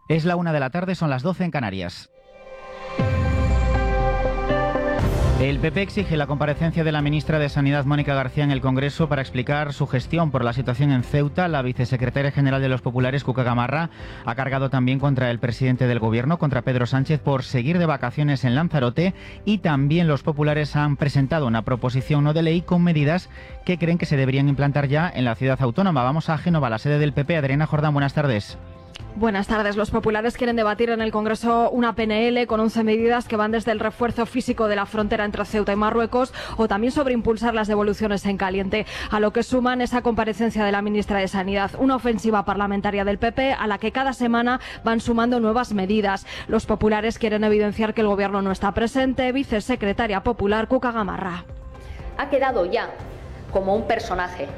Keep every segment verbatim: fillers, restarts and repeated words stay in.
Es la una de la tarde, son las doce en Canarias. El P P exige la comparecencia de la ministra de Sanidad, Mónica García, en el Congreso para explicar su gestión por la situación en Ceuta. La vicesecretaria general de los populares, Cuca Gamarra, ha cargado también contra el presidente del Gobierno, contra Pedro Sánchez, por seguir de vacaciones en Lanzarote, y también los populares han presentado una proposición no de ley con medidas que creen que se deberían implantar ya en la ciudad autónoma. Vamos a Génova, la sede del P P. Adriana Jordán, buenas tardes. Buenas tardes. Los populares quieren debatir en el Congreso una P N L con once medidas que van desde el refuerzo físico de la frontera entre Ceuta y Marruecos o también sobre impulsar las devoluciones en caliente, a lo que suman esa comparecencia de la ministra de Sanidad, una ofensiva parlamentaria del P P a la que cada semana van sumando nuevas medidas. Los populares quieren evidenciar que el Gobierno no está presente. Vicesecretaria popular Cuca Gamarra. Ha quedado ya como un personaje,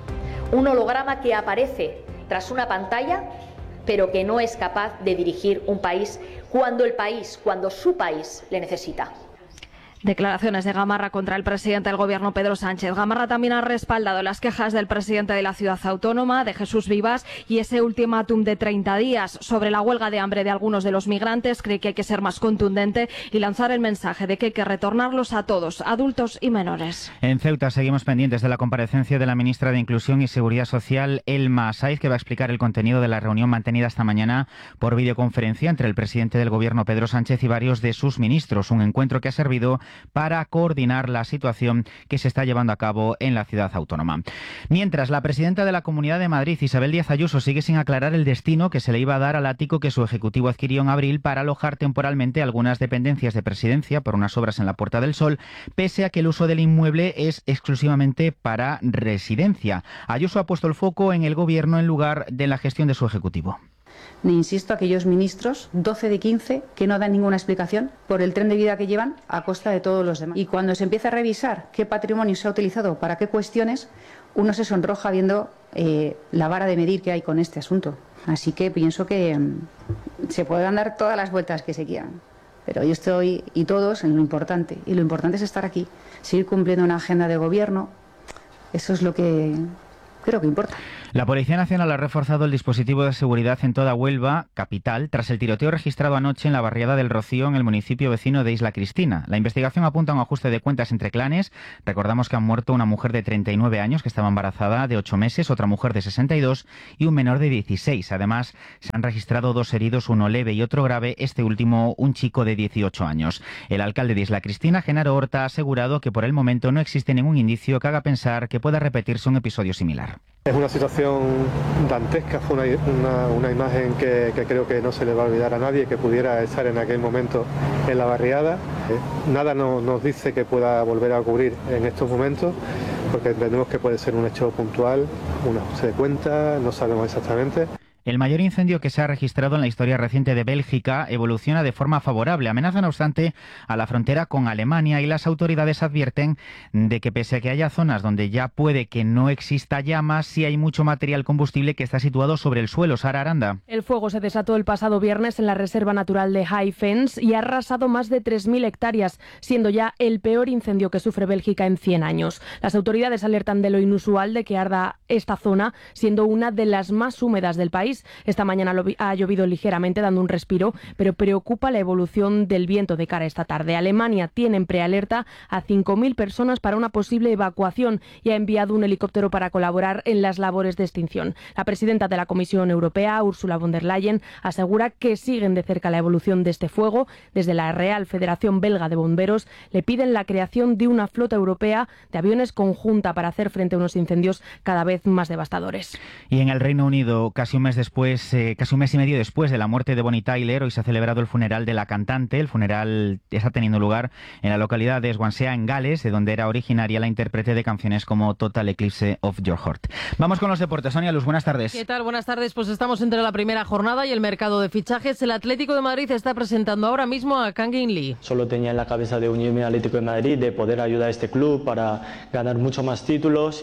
un holograma que aparece tras una pantalla, pero que no es capaz de dirigir un país cuando el país, cuando su país le necesita. Declaraciones de Gamarra contra el presidente del Gobierno, Pedro Sánchez. Gamarra también ha respaldado las quejas del presidente de la ciudad autónoma, de Jesús Vivas, y ese ultimátum de treinta días sobre la huelga de hambre de algunos de los migrantes. Cree que hay que ser más contundente y lanzar el mensaje de que hay que retornarlos a todos, adultos y menores. En Ceuta seguimos pendientes de la comparecencia de la ministra de Inclusión y Seguridad Social, Elma Saiz, que va a explicar el contenido de la reunión mantenida esta mañana por videoconferencia entre el presidente del Gobierno, Pedro Sánchez, y varios de sus ministros. Un encuentro que ha servido para coordinar la situación que se está llevando a cabo en la ciudad autónoma. Mientras, la presidenta de la Comunidad de Madrid, Isabel Díaz Ayuso, sigue sin aclarar el destino que se le iba a dar al ático que su ejecutivo adquirió en abril para alojar temporalmente algunas dependencias de presidencia por unas obras en la Puerta del Sol, pese a que el uso del inmueble es exclusivamente para residencia. Ayuso ha puesto el foco en el Gobierno en lugar de la gestión de su ejecutivo. Ni insisto a aquellos ministros, doce de quince, que no dan ninguna explicación por el tren de vida que llevan a costa de todos los demás. Y cuando se empieza a revisar qué patrimonio se ha utilizado para qué cuestiones, uno se sonroja viendo eh, la vara de medir que hay con este asunto. Así que pienso que mmm, se pueden dar todas las vueltas que se quieran. Pero yo estoy, y todos, en lo importante. Y lo importante es estar aquí, seguir cumpliendo una agenda de gobierno. Eso es lo que creo que importa. La Policía Nacional ha reforzado el dispositivo de seguridad en toda Huelva, capital, tras el tiroteo registrado anoche en la barriada del Rocío, en el municipio vecino de Isla Cristina. La investigación apunta a un ajuste de cuentas entre clanes. Recordamos que han muerto una mujer de treinta y nueve años que estaba embarazada de ocho meses, otra mujer de sesenta y dos y un menor de dieciséis. Además, se han registrado dos heridos, uno leve y otro grave, este último un chico de dieciocho años. El alcalde de Isla Cristina, Genaro Horta, ha asegurado que por el momento no existe ningún indicio que haga pensar que pueda repetirse un episodio similar. Es una situación dantesca, fue una, una, una imagen que, que creo que no se le va a olvidar a nadie, que pudiera estar en aquel momento en la barriada. Eh, nada no, nos dice que pueda volver a ocurrir en estos momentos, porque entendemos que puede ser un hecho puntual, uno se da cuenta, no sabemos exactamente. El mayor incendio que se ha registrado en la historia reciente de Bélgica evoluciona de forma favorable. Amenaza, no obstante, a la frontera con Alemania, y las autoridades advierten de que pese a que haya zonas donde ya puede que no exista llamas, sí hay mucho material combustible que está situado sobre el suelo. Sara Aranda. El fuego se desató el pasado viernes en la Reserva Natural de High Fens y ha arrasado más de tres mil hectáreas, siendo ya el peor incendio que sufre Bélgica en cien años. Las autoridades alertan de lo inusual de que arda esta zona, siendo una de las más húmedas del país. Esta mañana ha llovido ligeramente, dando un respiro, pero preocupa la evolución del viento de cara a esta tarde. Alemania tiene en prealerta a cinco mil personas para una posible evacuación y ha enviado un helicóptero para colaborar en las labores de extinción. La presidenta de la Comisión Europea, Ursula von der Leyen, asegura que siguen de cerca la evolución de este fuego. Desde la Real Federación Belga de Bomberos le piden la creación de una flota europea de aviones conjunta para hacer frente a unos incendios cada vez más devastadores. Y en el Reino Unido, casi un mes después Después, eh, casi un mes y medio después de la muerte de Bonnie Tyler, hoy se ha celebrado el funeral de la cantante. El funeral está teniendo lugar en la localidad de Swansea, en Gales, de donde era originaria la intérprete de canciones como Total Eclipse of Your Heart. Vamos con los deportes. Sonia Luz, buenas tardes. ¿Qué tal? Buenas tardes. Pues estamos entre la primera jornada y el mercado de fichajes. El Atlético de Madrid está presentando ahora mismo a Kangin Lee. Solo tenía en la cabeza de unirme al Atlético de Madrid, de poder ayudar a este club para ganar mucho más títulos.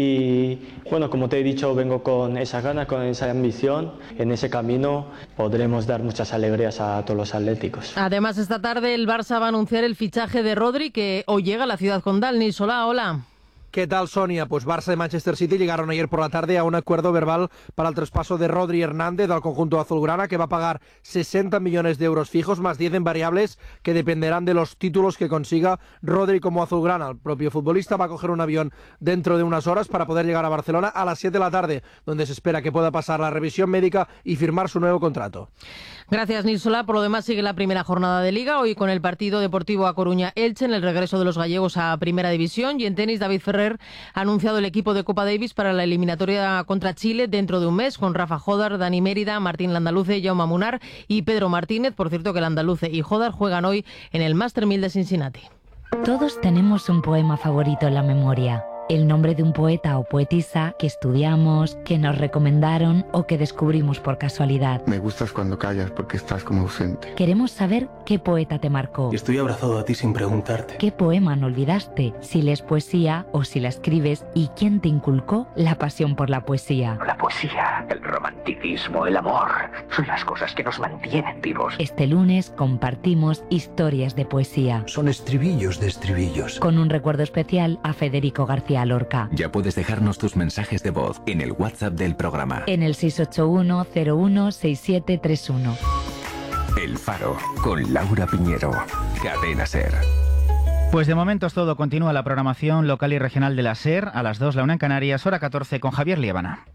Y bueno, como te he dicho, vengo con esa ganas, con esa ambición. En ese camino podremos dar muchas alegrías a todos los atléticos. Además, esta tarde el Barça va a anunciar el fichaje de Rodri, que hoy llega a la ciudad condal. Nisola, hola. ¿Qué tal, Sonia? Pues Barça y Manchester City llegaron ayer por la tarde a un acuerdo verbal para el traspaso de Rodri Hernández al conjunto azulgrana, que va a pagar sesenta millones de euros fijos más diez en variables que dependerán de los títulos que consiga Rodri como azulgrana. El propio futbolista va a coger un avión dentro de unas horas para poder llegar a Barcelona a las siete de la tarde, donde se espera que pueda pasar la revisión médica y firmar su nuevo contrato. Gracias, Nil Solá. Por lo demás, sigue la primera jornada de Liga, hoy con el partido Deportivo A Coruña-Elche en el regreso de los gallegos a Primera División. Y en tenis, David Ferrer ha anunciado el equipo de Copa Davis para la eliminatoria contra Chile dentro de un mes, con Rafa Jodar, Dani Mérida, Martín Landaluce, Jaume Munar y Pedro Martínez. Por cierto, que Landaluce y Jodar juegan hoy en el Master mil de Cincinnati. Todos tenemos un poema favorito en la memoria. El nombre de un poeta o poetisa que estudiamos, que nos recomendaron o que descubrimos por casualidad. Me gustas cuando callas porque estás como ausente. Queremos saber qué poeta te marcó. Estoy abrazado a ti sin preguntarte. ¿Qué poema no olvidaste? Si lees poesía o si la escribes, y quién te inculcó la pasión por la poesía. La poesía, el romanticismo, el amor, son las cosas que nos mantienen vivos. Este lunes compartimos historias de poesía. Son estribillos de estribillos. Con un recuerdo especial a Federico García Lorca. Ya puedes dejarnos tus mensajes de voz en el WhatsApp del programa. En el seis ocho uno cero uno seis siete tres uno. El Faro, con Laura Piñero. Cadena SER. Pues de momento es todo. Continúa la programación local y regional de la SER. A las dos, la una en Canarias, hora catorce, con Javier Liébana.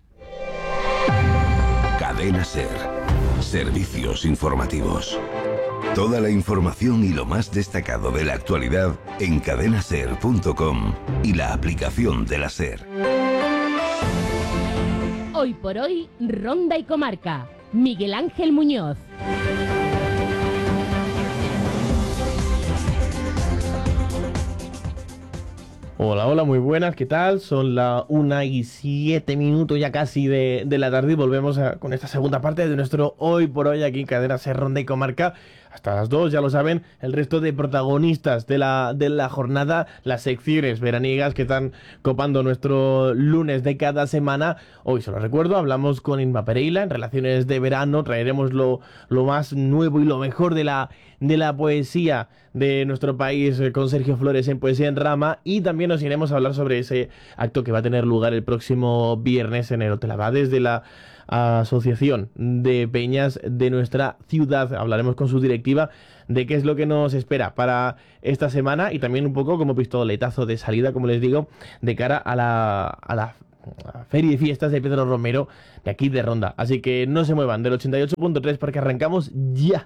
Cadena SER. Servicios informativos. Toda la información y lo más destacado de la actualidad en cadena ser punto com y la aplicación de la SER. Hoy por hoy, Ronda y Comarca. Miguel Ángel Muñoz. Hola, hola, muy buenas, ¿qué tal? Son la una y siete minutos ya casi de, de la tarde y volvemos a, con esta segunda parte de nuestro Hoy por Hoy aquí en Cadena SER Ronda y Comarca. Hasta las dos, ya lo saben, el resto de protagonistas de la, de la jornada, las secciones veraniegas que están copando nuestro lunes de cada semana. Hoy, se lo recuerdo, hablamos con Inma Pereira en Relaciones de Verano, traeremos lo, lo más nuevo y lo mejor de la, de la poesía de nuestro país con Sergio Flores en Poesía en Rama, y también nos iremos a hablar sobre ese acto que va a tener lugar el próximo viernes en el Hotel Abades de la Asociación de Peñas de nuestra ciudad. Hablaremos con su directiva de qué es lo que nos espera para esta semana y también un poco como pistoletazo de salida, como les digo, de cara a la, a la a Feria y Fiestas de Pedro Romero de aquí de Ronda. Así que no se muevan del ochenta y ocho punto tres porque arrancamos ya.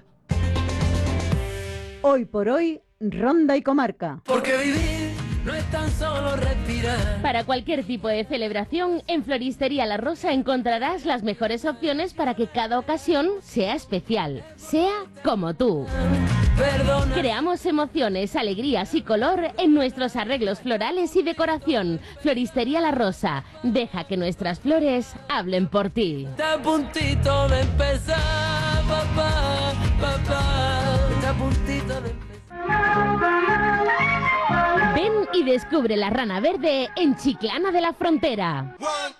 Hoy por hoy, Ronda y Comarca. Porque vivir no es tan solo respirar. Para cualquier tipo de celebración, en Floristería La Rosa encontrarás las mejores opciones para que cada ocasión sea especial, sea como tú. Perdona. Creamos emociones, alegrías y color en nuestros arreglos florales y decoración. Floristería La Rosa, deja que nuestras flores hablen por ti. Está a puntito de empezar, papá, papá. Está a puntito de empezar. Ven y descubre la Rana Verde en Chiclana de la Frontera.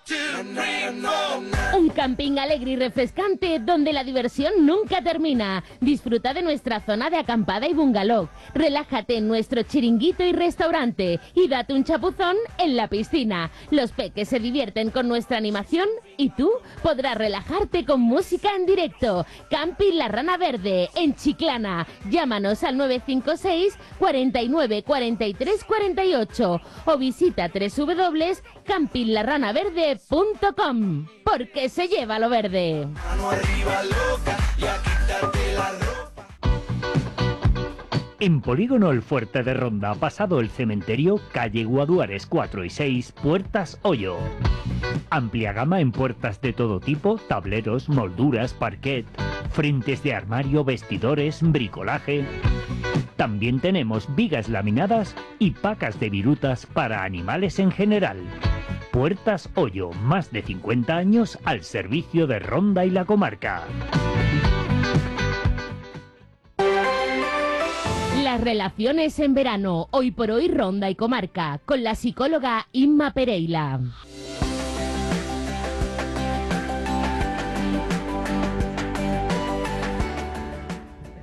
Un camping alegre y refrescante donde la diversión nunca termina. Disfruta de nuestra zona de acampada y bungalow. Relájate en nuestro chiringuito y restaurante y date un chapuzón en la piscina. Los peques se divierten con nuestra animación y tú podrás relajarte con música en directo. Camping La Rana Verde en Chiclana. Llámanos al nueve cinco seis, cuatro nueve, cuatro tres, cuatro ocho o visita doble u doble u doble u punto camping la rana verde punto com, porque se lleva lo verde. Mano arriba, loca, y a quitarte la ropa. En Polígono El Fuerte de Ronda, pasado el cementerio, calle Guaduares cuatro y seis, Puertas Hoyo. Amplia gama en puertas de todo tipo, tableros, molduras, parquet, frentes de armario, vestidores, bricolaje. También tenemos vigas laminadas y pacas de virutas para animales en general. Puertas Hoyo, más de cincuenta años al servicio de Ronda y la comarca. Las relaciones en verano, hoy por hoy Ronda y Comarca, con la psicóloga Inma Pereira. Estamos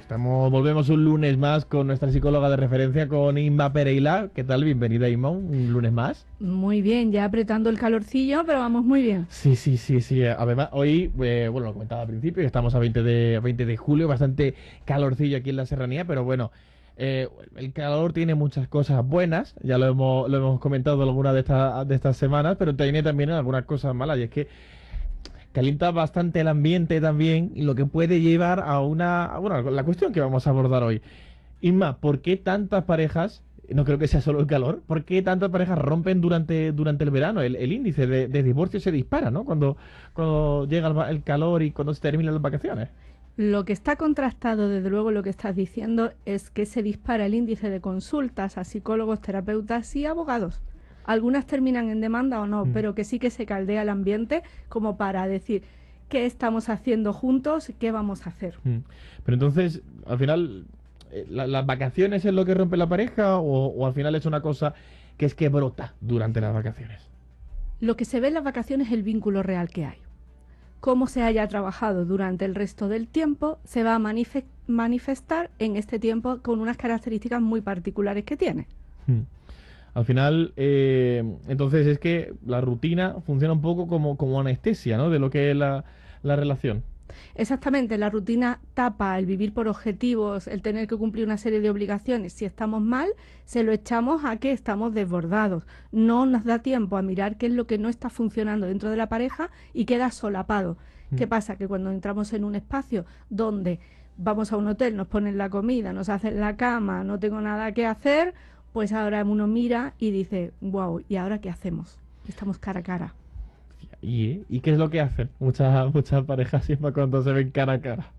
volvemos un lunes más con nuestra psicóloga de referencia, con Inma Pereira. ¿Qué tal? Bienvenida, Inma, un lunes más. Muy bien, ya apretando el calorcillo, pero vamos muy bien. Sí, sí, sí, sí. Además, hoy, eh, bueno, lo comentaba al principio, que estamos a veinte de julio, bastante calorcillo aquí en la serranía, pero bueno, eh, el calor tiene muchas cosas buenas, ya lo hemos, lo hemos comentado algunas de, esta, de estas semanas, pero tiene también algunas cosas malas, y es que calienta bastante el ambiente también, lo que puede llevar a una... Bueno, la cuestión que vamos a abordar hoy. Inma, ¿por qué tantas parejas, no creo que sea solo el calor, por qué tantas parejas rompen durante, durante el verano? El, el índice de, de divorcio se dispara, ¿no? Cuando, cuando llega el, el calor y cuando se terminan las vacaciones. Lo que está contrastado, desde luego, lo que estás diciendo, es que se dispara el índice de consultas a psicólogos, terapeutas y abogados. Algunas terminan en demanda o no, mm. pero que sí que se caldea el ambiente como para decir qué estamos haciendo juntos, qué vamos a hacer. Mm. Pero entonces, al final, ¿la, ¿las vacaciones es lo que rompe la pareja o, o al final es una cosa que es que brota durante las vacaciones? Lo que se ve en las vacaciones es el vínculo real que hay. Cómo se haya trabajado durante el resto del tiempo se va a manife- manifestar en este tiempo con unas características muy particulares que tiene. Mm. Al final, eh, entonces es que la rutina funciona un poco como, como anestesia, ¿no? De lo que es la, la relación. Exactamente, la rutina tapa el vivir por objetivos, el tener que cumplir una serie de obligaciones. Si estamos mal, se lo echamos a que estamos desbordados. No nos da tiempo a mirar qué es lo que no está funcionando dentro de la pareja y queda solapado. Mm. ¿Qué pasa? Que cuando entramos en un espacio donde vamos a un hotel, nos ponen la comida, nos hacen la cama, no tengo nada que hacer, pues ahora uno mira y dice, wow, ¿y ahora qué hacemos? Estamos cara a cara. ¿Y, ¿y qué es lo que hacen muchas, muchas parejas siempre cuando se ven cara a cara?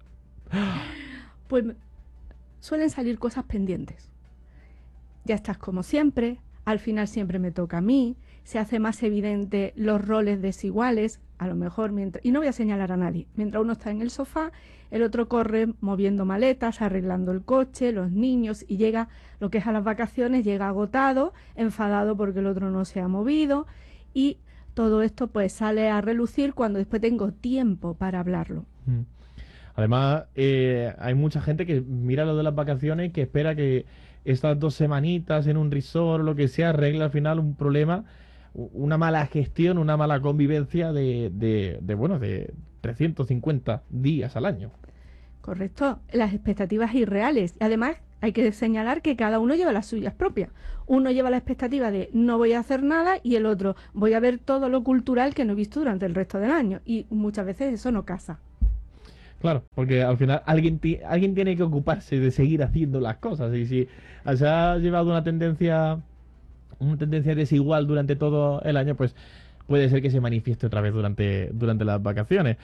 Pues suelen salir cosas pendientes. Ya estás como siempre, al final siempre me toca a mí, se hace más evidente los roles desiguales, a lo mejor mientras... Y no voy a señalar a nadie. Mientras uno está en el sofá, el otro corre moviendo maletas, arreglando el coche, los niños, y llega, lo que es a las vacaciones, llega agotado, enfadado porque el otro no se ha movido, y todo esto pues sale a relucir cuando después tengo tiempo para hablarlo. Además, eh, hay mucha gente que mira lo de las vacaciones y que espera que estas dos semanitas en un resort o lo que sea arregle al final un problema, una mala gestión, una mala convivencia de, de, de bueno, de trescientos cincuenta días al año. Correcto, las expectativas irreales. Además, hay que señalar que cada uno lleva las suyas propias. Uno lleva la expectativa de no voy a hacer nada y el otro voy a ver todo lo cultural que no he visto durante el resto del año. Y muchas veces eso no casa. Claro, porque al final alguien, alguien tiene que ocuparse de seguir haciendo las cosas. Y si se ha llevado una tendencia, una tendencia desigual durante todo el año, pues puede ser que se manifieste otra vez durante, durante las vacaciones.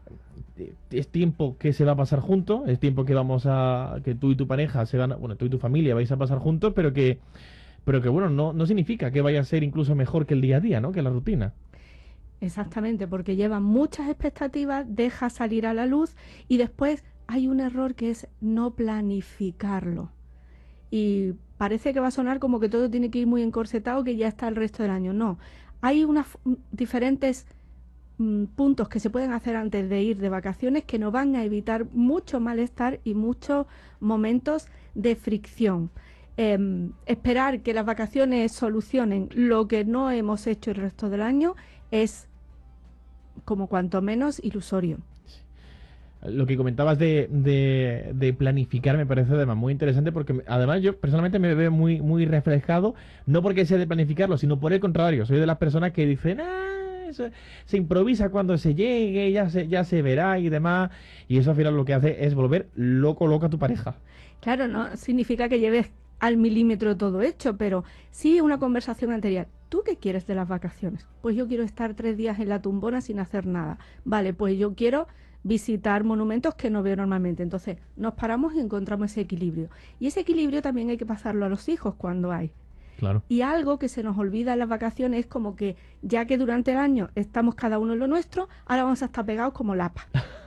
Es tiempo que se va a pasar juntos, es tiempo que vamos a, que tú y tu pareja se van, a, bueno, tú y tu familia vais a pasar juntos, pero que, pero que bueno, no, no significa que vaya a ser incluso mejor que el día a día, ¿no? Que la rutina. Exactamente, porque lleva muchas expectativas, deja salir a la luz y después hay un error que es no planificarlo. Y parece que va a sonar como que todo tiene que ir muy encorsetado, que ya está el resto del año. No, hay unas diferentes puntos que se pueden hacer antes de ir de vacaciones que nos van a evitar mucho malestar y muchos momentos de fricción. Eh, esperar que las vacaciones solucionen lo que no hemos hecho el resto del año es como cuanto menos ilusorio. Lo que comentabas de, de, de planificar me parece además muy interesante porque además yo personalmente me veo muy, muy reflejado, no porque sea de planificarlo, sino por el contrario. Soy de las personas que dicen, ah, se, se improvisa cuando se llegue, ya se, ya se verá y demás, y eso al final lo que hace es volver loco, loco a tu pareja. Claro, no significa que lleves al milímetro todo hecho, pero sí una conversación anterior. ¿Tú qué quieres de las vacaciones? Pues yo quiero estar tres días en la tumbona sin hacer nada. Vale, pues yo quiero visitar monumentos que no veo normalmente. Entonces nos paramos y encontramos ese equilibrio. Y ese equilibrio también hay que pasarlo a los hijos cuando hay. Claro. Y algo que se nos olvida en las vacaciones es como que ya que durante el año estamos cada uno en lo nuestro, ahora vamos a estar pegados como lapas.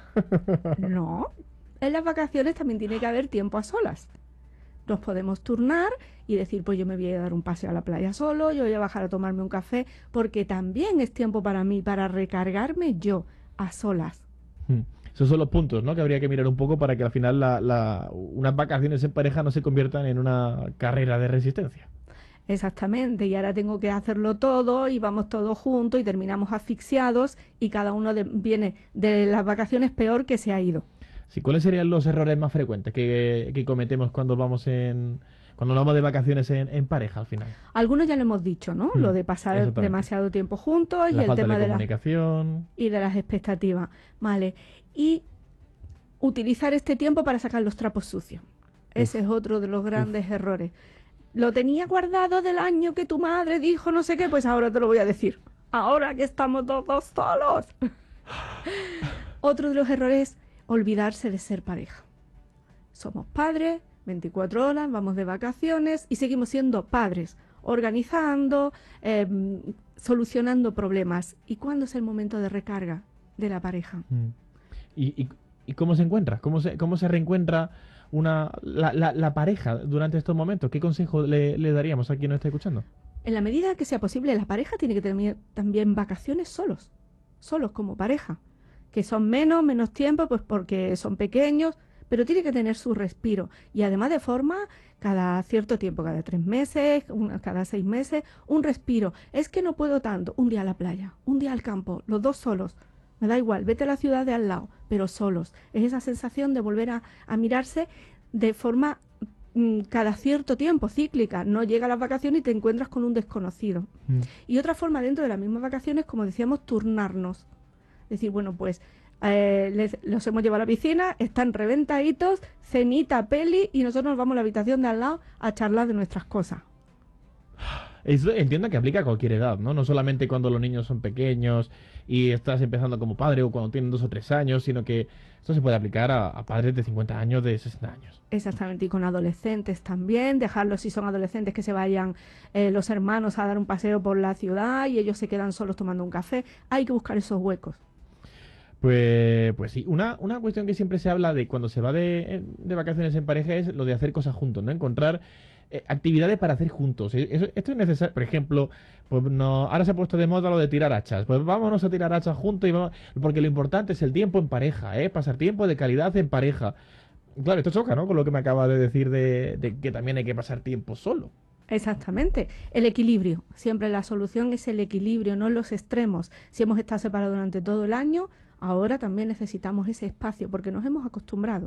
No, en las vacaciones también tiene que haber tiempo a solas. Nos podemos turnar y decir, pues yo me voy a dar un paseo a la playa solo, yo voy a bajar a tomarme un café, porque también es tiempo para mí, para recargarme yo a solas. Esos son los puntos, ¿no?, que habría que mirar un poco para que al final la, la, unas vacaciones en pareja no se conviertan en una carrera de resistencia. Exactamente, y ahora tengo que hacerlo todo y vamos todos juntos y terminamos asfixiados y cada uno de, viene de las vacaciones peor que se ha ido. Sí, ¿cuáles serían los errores más frecuentes que, que cometemos cuando vamos en cuando vamos de vacaciones en, en pareja al final? Algunos ya lo hemos dicho, ¿no? Mm, lo de pasar demasiado tiempo juntos y la el falta tema de, de comunicación la, y de las expectativas, vale. Y utilizar este tiempo para sacar los trapos sucios. Ese Uf. es otro de los grandes Uf. errores. Lo tenía guardado del año que tu madre dijo no sé qué, pues ahora te lo voy a decir. Ahora que estamos todos solos. Otro de los errores es olvidarse de ser pareja. Somos padres, veinticuatro horas, vamos de vacaciones y seguimos siendo padres, organizando, eh, solucionando problemas. ¿Y cuándo es el momento de recarga de la pareja? Mm. ¿Y, y, y cómo se encuentra? ¿Cómo se, cómo se reencuentra una la, la, la pareja durante estos momentos? ¿Qué consejo le, le daríamos a quien nos está escuchando? En la medida que sea posible, la pareja tiene que tener también vacaciones solos, solos como pareja, que son menos, menos tiempo, pues porque son pequeños, pero tiene que tener su respiro. Y además de forma, cada cierto tiempo, cada tres meses, una, cada seis meses, un respiro. Es que no puedo tanto, un día a la playa, un día al campo, los dos solos. Me da igual, vete a la ciudad de al lado, pero solos. Es esa sensación de volver a, a mirarse de forma mmm, cada cierto tiempo, cíclica. No llega a las vacaciones y te encuentras con un desconocido. Mm. Y otra forma dentro de las mismas vacaciones, como decíamos, turnarnos. Decir, bueno, pues eh, les, los hemos llevado a la piscina, están reventaditos, cenita, peli, y nosotros nos vamos a la habitación de al lado a charlar de nuestras cosas. Eso entiendo que aplica a cualquier edad, ¿no? No solamente cuando los niños son pequeños y estás empezando como padre o cuando tienen dos o tres años, sino que esto se puede aplicar a, a padres de cincuenta años, de sesenta años. Exactamente, y con adolescentes también, dejarlos si son adolescentes que se vayan eh, los hermanos a dar un paseo por la ciudad y ellos se quedan solos tomando un café. Hay que buscar esos huecos. Pues, pues sí, una, una cuestión que siempre se habla de cuando se va de, de vacaciones en pareja es lo de hacer cosas juntos, ¿no? Encontrar eh, actividades para hacer juntos. Eso, esto es necesario. Por ejemplo, pues no, ahora se ha puesto de moda lo de tirar hachas. Pues vámonos a tirar hachas juntos, y vamos, porque lo importante es el tiempo en pareja, ¿eh? Pasar tiempo de calidad en pareja. Claro, esto choca, ¿no?, con lo que me acaba de decir de, de que también hay que pasar tiempo solo. Exactamente, el equilibrio. Siempre la solución es el equilibrio, no los extremos. Si hemos estado separados durante todo el año, ahora también necesitamos ese espacio porque nos hemos acostumbrado.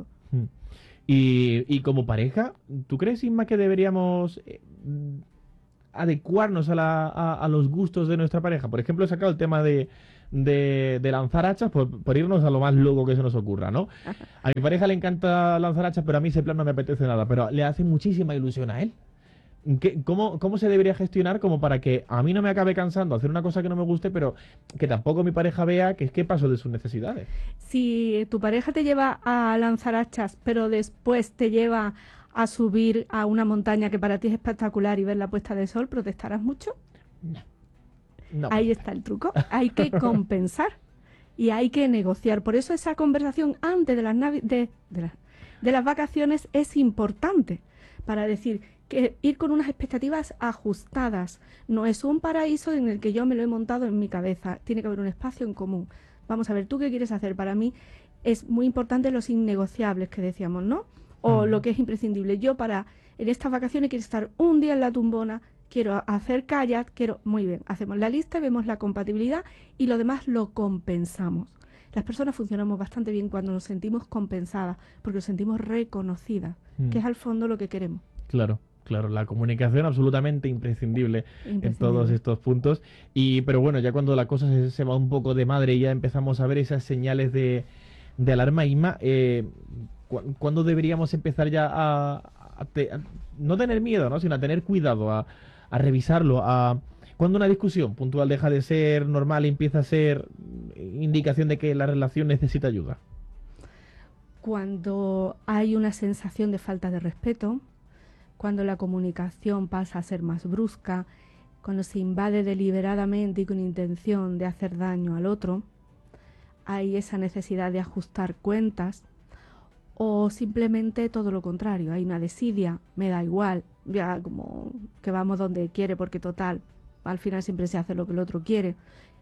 Y, y como pareja, ¿tú crees, Inma, que deberíamos eh, adecuarnos a, la, a, a los gustos de nuestra pareja? Por ejemplo, he sacado el tema de, de, de lanzar hachas por, por irnos a lo más loco que se nos ocurra, ¿no? A mi pareja le encanta lanzar hachas, pero a mí ese plan no me apetece nada, pero le hace muchísima ilusión a él. ¿Qué, cómo, ¿Cómo se debería gestionar como para que a mí no me acabe cansando hacer una cosa que no me guste, pero que tampoco mi pareja vea que es que paso de sus necesidades? Si tu pareja te lleva a lanzar hachas, pero después te lleva a subir a una montaña que para ti es espectacular y ver la puesta de sol, ¿protestarás mucho? No. No. Ahí está el truco. Hay que compensar y hay que negociar. Por eso esa conversación antes de las, navi de, de, la, de las vacaciones es importante para decir que ir con unas expectativas ajustadas. No es un paraíso en el que yo me lo he montado en mi cabeza. Tiene que haber un espacio en común. Vamos a ver, ¿tú qué quieres hacer? Para mí es muy importante los innegociables que decíamos, ¿no? O mm. lo que es imprescindible. Yo para, en estas vacaciones quiero estar un día en la tumbona, quiero hacer kayak, quiero... Muy bien, hacemos la lista, vemos la compatibilidad y lo demás lo compensamos. Las personas funcionamos bastante bien cuando nos sentimos compensadas, porque nos sentimos reconocidas, mm. que es al fondo lo que queremos. Claro. Claro, la comunicación absolutamente imprescindible, imprescindible en todos estos puntos. Y pero bueno, ya cuando la cosa se, se va un poco de madre y ya empezamos a ver esas señales de, de alarma, Inma, eh, cu ¿cuándo deberíamos empezar ya a, a, te, a no tener miedo, ¿no?, sino a tener cuidado, a, a revisarlo? A, ¿Cuándo una discusión puntual deja de ser normal y empieza a ser indicación de que la relación necesita ayuda? Cuando hay una sensación de falta de respeto, cuando la comunicación pasa a ser más brusca, cuando se invade deliberadamente y con intención de hacer daño al otro, hay esa necesidad de ajustar cuentas, o simplemente todo lo contrario, hay una desidia, me da igual, ya como que vamos donde quiere porque total, al final siempre se hace lo que el otro quiere.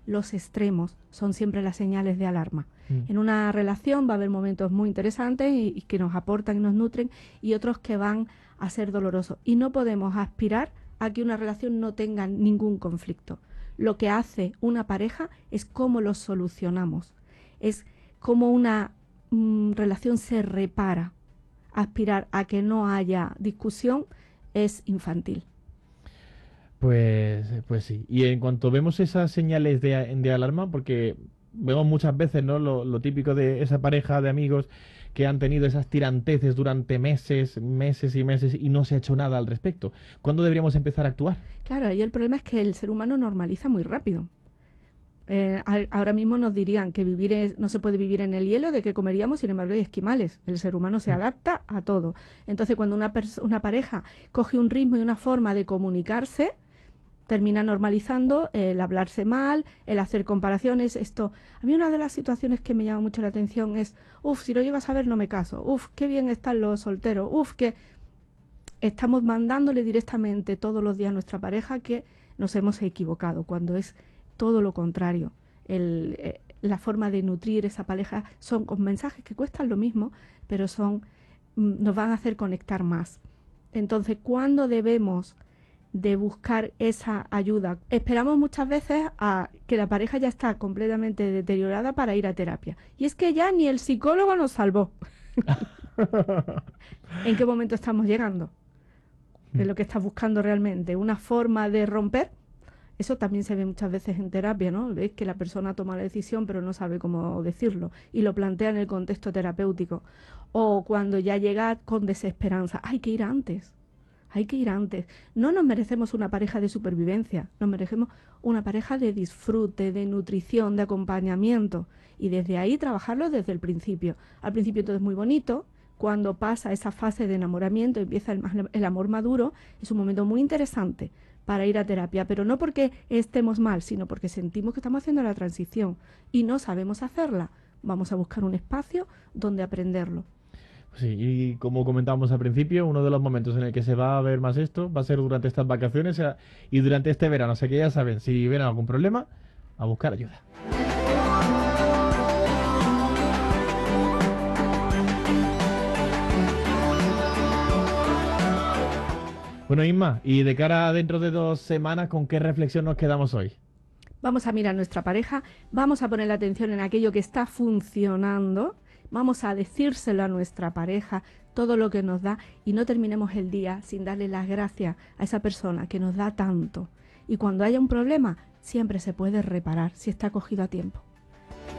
los extremos son siempre las señales de alarma. Mm. En una relación va a haber momentos muy interesantes y, y que nos aportan y nos nutren, y otros que van a ser dolorosos. Y no podemos aspirar a que una relación no tenga ningún conflicto. Lo que hace una pareja es cómo lo solucionamos, es cómo una mm, relación se repara. Aspirar a que no haya discusión es infantil. Pues, pues sí. Y en cuanto vemos esas señales de, de alarma, porque vemos muchas veces, ¿no?, lo, lo típico de esa pareja de amigos que han tenido esas tiranteces durante meses, meses y meses y no se ha hecho nada al respecto. ¿Cuándo deberíamos empezar a actuar? Claro, y el problema es que el ser humano normaliza muy rápido. Eh, ahora mismo nos dirían que vivir es, no se puede vivir en el hielo, de que comeríamos, sin embargo hay esquimales. El ser humano se adapta a todo. Entonces, cuando una, una pareja coge un ritmo y una forma de comunicarse, termina normalizando el hablarse mal, el hacer comparaciones. Esto, a mí una de las situaciones que me llama mucho la atención es, uff, si lo llegas a ver no me caso, uff, qué bien están los solteros, uff, que estamos mandándole directamente todos los días a nuestra pareja que nos hemos equivocado, cuando es todo lo contrario. El, eh, la forma de nutrir esa pareja son con mensajes que cuestan lo mismo, pero son mm, nos van a hacer conectar más. Entonces, ¿cuándo debemos de buscar esa ayuda? Esperamos muchas veces a que la pareja ya está completamente deteriorada para ir a terapia. Y es que ya ni el psicólogo nos salvó. ¿En qué momento estamos llegando? ¿Es lo que estás buscando realmente? ¿Una forma de romper? Eso también se ve muchas veces en terapia, ¿no? Ves que la persona toma la decisión pero no sabe cómo decirlo y lo plantea en el contexto terapéutico. O cuando ya llega con desesperanza, hay que ir antes. Hay que ir antes. No nos merecemos una pareja de supervivencia, nos merecemos una pareja de disfrute, de nutrición, de acompañamiento. Y desde ahí trabajarlo desde el principio. Al principio todo es muy bonito. Cuando pasa esa fase de enamoramiento, empieza el, el amor maduro, es un momento muy interesante para ir a terapia. Pero no porque estemos mal, sino porque sentimos que estamos haciendo la transición y no sabemos hacerla. Vamos a buscar un espacio donde aprenderlo. Sí, y como comentábamos al principio, uno de los momentos en el que se va a ver más esto va a ser durante estas vacaciones y durante este verano. Así que ya saben, si ven algún problema, a buscar ayuda. Bueno, Inma, y de cara a dentro de dos semanas, ¿con qué reflexión nos quedamos hoy? Vamos a mirar nuestra pareja, vamos a poner la atención en aquello que está funcionando. Vamos a decírselo a nuestra pareja, todo lo que nos da, y no terminemos el día sin darle las gracias a esa persona que nos da tanto. Y cuando haya un problema, siempre se puede reparar si está cogido a tiempo.